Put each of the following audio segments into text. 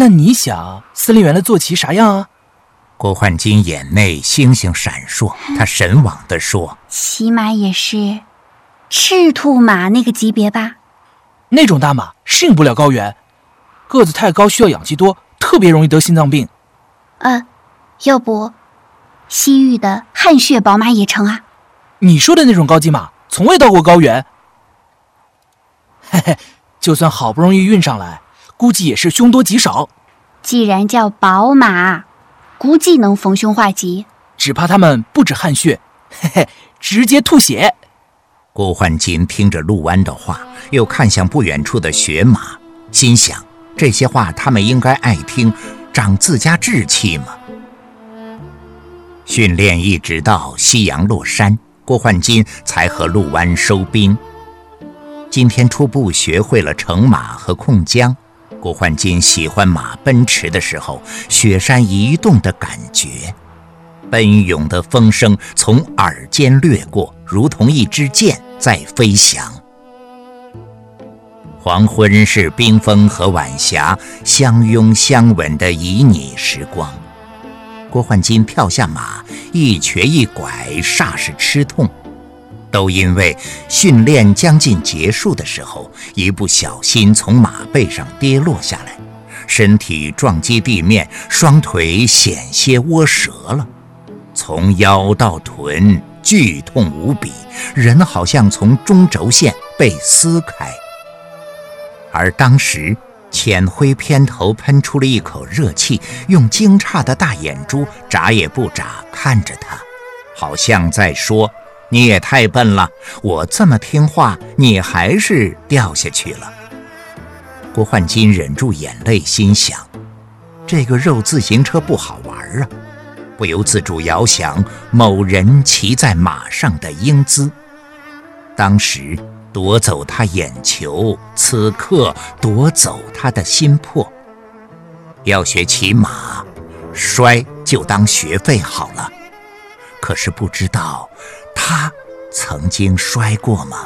那你想司令员的坐骑啥样啊？ 郭焕金眼内星星闪烁，他神往地说： 起码也是赤兔马那个级别吧？ 那种大马适应不了高原，个子太高需要氧气多，特别容易得心脏病。 要不西域的汗血宝马也成啊？ 你说的那种高级马从未到过高原，嘿嘿，就算好不容易运上来，估计也是凶多吉少。 既然叫宝马，估计能逢凶化吉， 只怕他们不止汗血，嘿嘿，直接吐血。 郭焕金听着陆安的话，又看向不远处的雪马，心想这些话他们应该爱听，长自家志气嘛。训练一直到夕阳落山，郭焕金才和陆安收兵。今天初步学会了乘马和控缰，郭焕金喜欢马奔驰的时候雪山移动的感觉，奔涌的风声从耳间掠过，如同一支箭在飞翔。黄昏是冰封和晚霞相拥相吻的旖旎时光。郭焕金跳下马，一瘸一拐，煞是吃痛，都因为训练将近结束的时候，一不小心从马背上跌落下来，身体撞击地面，双腿险些窝折了，从腰到臀剧痛无比，人好像从中轴线被撕开。而当时浅灰偏头喷出了一口热气，用惊诧的大眼珠眨也不眨看着他，好像在说：你也太笨了，我这么听话，你还是掉下去了。郭焕金忍住眼泪，心想这个肉自行车不好玩啊，不由自主遥想某人骑在马上的英姿。当时夺走他眼球，此刻夺走他的心魄。要学骑马，摔就当学费好了。可是不知道他曾经摔过吗？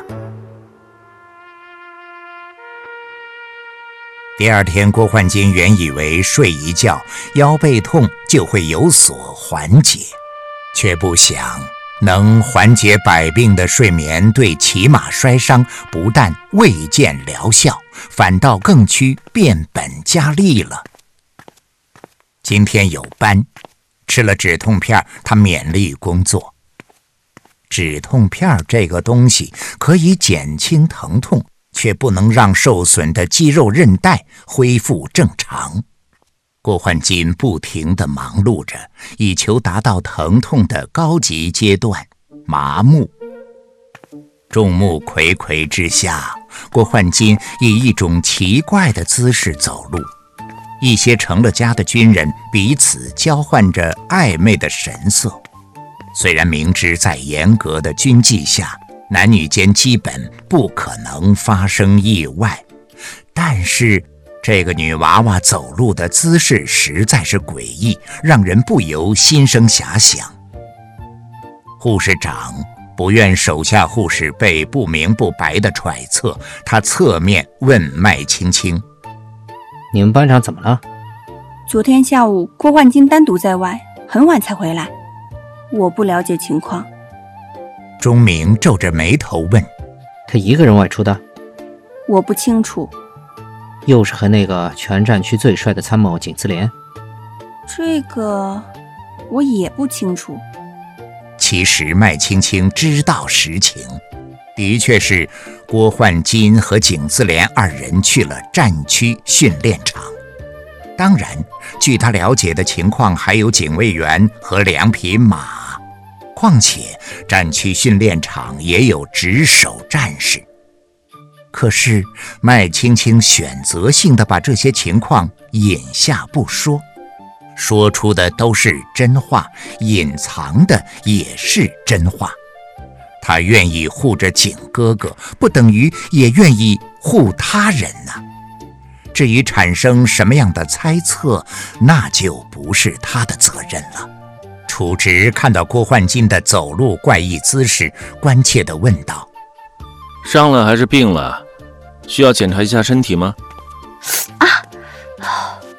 第二天，郭焕金原以为睡一觉腰背痛就会有所缓解，却不想能缓解百病的睡眠对骑马摔伤不但未见疗效，反倒更趋变本加厉了。今天有班，吃了止痛片，他勉力工作。止痛片这个东西可以减轻疼痛，却不能让受损的肌肉韧带恢复正常。郭焕金不停地忙碌着，以求达到疼痛的高级阶段——麻木。众目睽睽之下，郭焕金以一种奇怪的姿势走路。一些成了家的军人彼此交换着暧昧的神色。虽然明知在严格的军纪下，男女间基本不可能发生意外，但是这个女娃娃走路的姿势实在是诡异，让人不由心生遐想。护士长不愿手下护士被不明不白的揣测，他侧面问麦青青： 你们班长怎么了？ 昨天下午郭焕金单独在外，很晚才回来，我不了解情况。 钟明皱着眉头问： 他一个人外出的？ 我不清楚。 又是和那个全战区最帅的参谋景自连？ 这个我也不清楚。 其实麦青青知道实情，的确是郭焕金和景自连二人去了战区训练场。当然，据他了解的情况，还有警卫员和2匹马。况且战区训练场也有值守战士。可是麦青青选择性地把这些情况隐下不说，说出的都是真话，隐藏的也是真话。他愿意护着景哥哥，不等于也愿意护他人啊。至于产生什么样的猜测，那就不是他的责任了。楚直看到郭焕金的走路怪异姿势，关切地问道： 伤了还是病了？需要检查一下身体吗？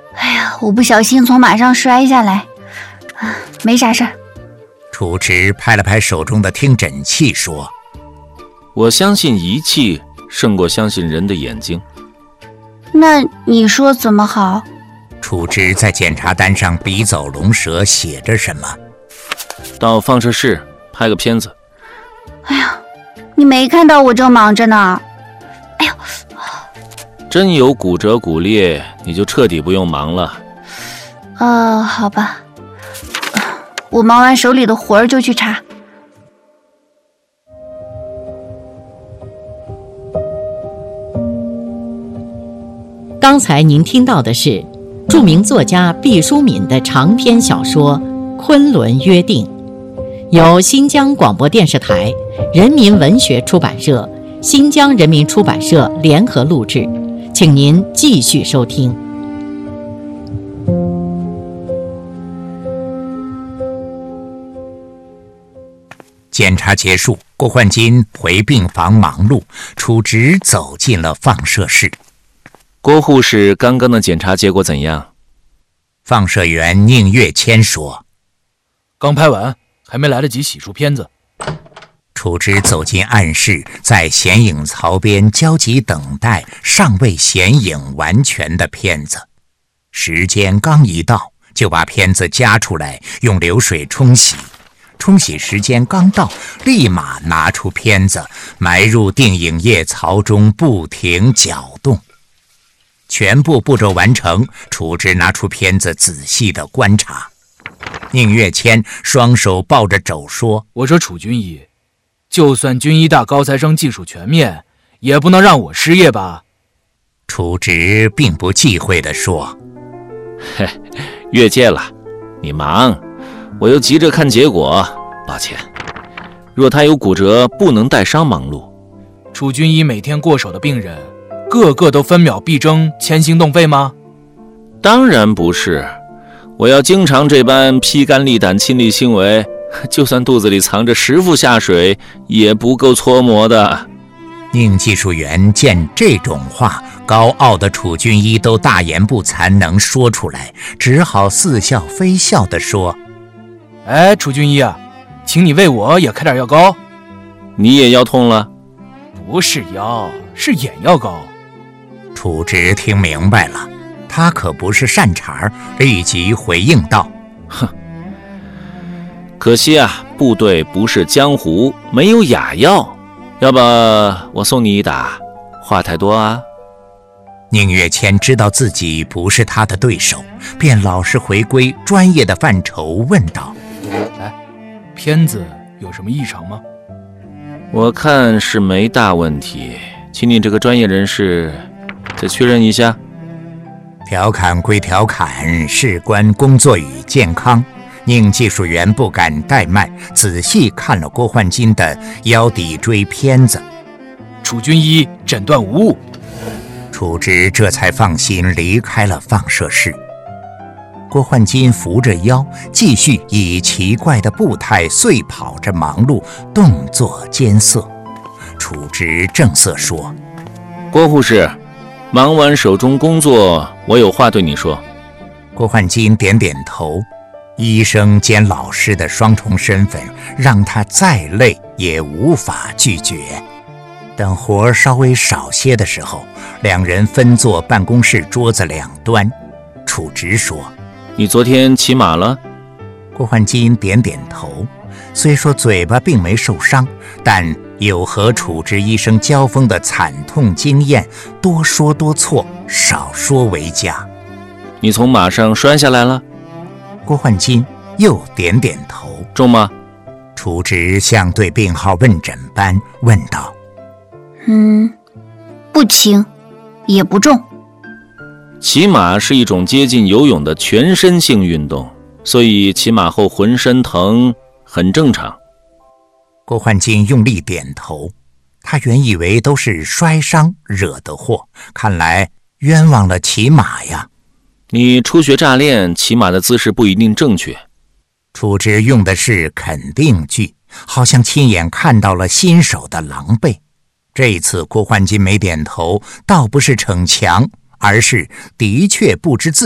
哎呀，我不小心从马上摔下来，没啥事儿。 楚直拍了拍手中的听诊器说： 我相信仪器胜过相信人的眼睛。 那你说怎么好？ 楚直在检查单上笔走龙蛇写着什么。 到放射室拍个片子。 哎呀，你没看到我正忙着呢。哎呦， 真有骨折骨裂，你就彻底不用忙了。 好吧，我忙完手里的活儿就去查。 刚才您听到的是著名作家毕淑敏的长篇小说《昆仑约定》，由新疆广播电视台、人民文学出版社、新疆人民出版社联合录制，请您继续收听。 检查结束，郭焕金回病房忙碌，楚直走进了放射室。 郭护士，刚刚的检查结果怎样？ 放射员宁月谦说： 刚拍完，还没来得及洗漱片子。 楚直走进暗室，在显影槽边焦急等待尚未显影完全的片子。时间刚一到，就把片子夹出来，用流水冲洗。冲洗时间刚到，立马拿出片子，埋入定影液槽中，不停搅动。全部步骤完成，楚直拿出片子仔细地观察。宁月谦双手抱着肘说： 我说楚军医，就算军医大高材生技术全面，也不能让我失业吧。 楚直并不忌讳地说： 嘿，越界了，你忙，我又急着看结果，抱歉。若他有骨折，不能带伤忙碌。 楚军医每天过手的病人，个个都分秒必争，牵心动肺吗？ 当然不是，我要经常这般披肝沥胆亲力亲为，就算肚子里藏着10副下水，也不够搓磨的。 宁技术员见这种话，高傲的楚军医都大言不惭能说出来，只好似笑非笑地说： 哎，楚军医啊，请你为我也开点药膏。 你也腰痛了？ 不是腰，是眼药膏。 楚直听明白了，他可不是善茬，立即回应道： 哼，可惜啊，部队不是江湖，没有哑药，要不我送你一打，话太多啊。 宁月谦知道自己不是他的对手，便老实回归专业的范畴，问道： 哎，片子有什么异常吗？ 我看是没大问题，请你这个专业人士再确认一下。 调侃归调侃，事关工作与健康，宁技术员不敢怠慢，仔细看了郭焕金的腰骶椎片子。 楚军医诊断无误。 楚直这才放心离开了放射室。郭焕金扶着腰，继续以奇怪的步态碎跑着忙碌，动作艰涩。楚直正色说： 郭护士，忙完手中工作，我有话对你说。 郭焕金点点头，医生兼老师的双重身份让他再累也无法拒绝。等活稍微少些的时候，两人分坐办公室桌子两端。楚直说： 你昨天骑马了？ 郭焕金点点头，虽说嘴巴并没受伤，但有和楚直医生交锋的惨痛经验，多说多错，少说为佳。 你从马上摔下来了？ 郭焕金又点点头。 重吗？ 楚直像对病号问诊般问道： 不轻，也不重。 骑马是一种接近游泳的全身性运动，所以骑马后浑身疼很正常。 郭焕金用力点头，他原以为都是摔伤惹的祸，看来冤枉了骑马呀。 你初学乍练，骑马的姿势不一定正确。 楚直用的是肯定句，好像亲眼看到了新手的狼狈。这一次郭焕金没点头，倒不是逞强，而是的确不知自